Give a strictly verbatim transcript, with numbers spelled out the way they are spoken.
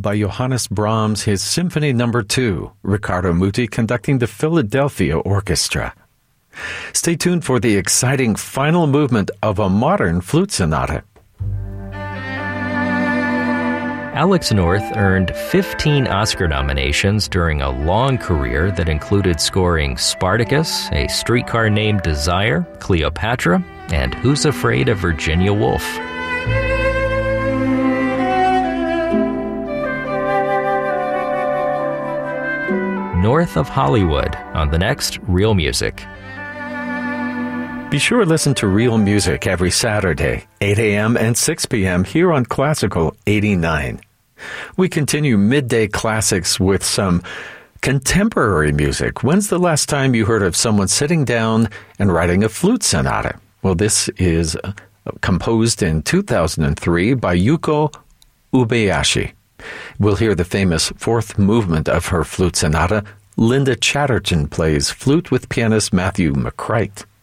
by Johannes Brahms, his Symphony Number two, Riccardo Muti conducting the Philadelphia Orchestra. Stay tuned for the exciting final movement of a modern flute sonata. Alex North earned fifteen Oscar nominations during a long career that included scoring Spartacus, A Streetcar Named Desire, Cleopatra, and Who's Afraid of Virginia Woolf? North of Hollywood on the next Real Music. Be sure to listen to Real Music every Saturday, eight a.m. and six p.m. here on Classical eighty-nine. We continue midday classics with some contemporary music. When's the last time you heard of someone sitting down and writing a flute sonata? Well, this is composed in two thousand three by Yuko Uebayashi. We'll hear the famous fourth movement of her flute sonata. Linda Chatterton plays flute with pianist Matthew McCreight.